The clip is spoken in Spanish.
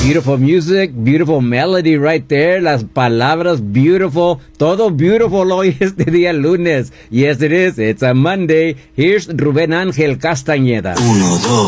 Beautiful music, beautiful melody right there. Las palabras beautiful. Todo beautiful hoy este día lunes. Yes, it is. It's a Monday. Here's Rubén Ángel Castañeda. 1, 2.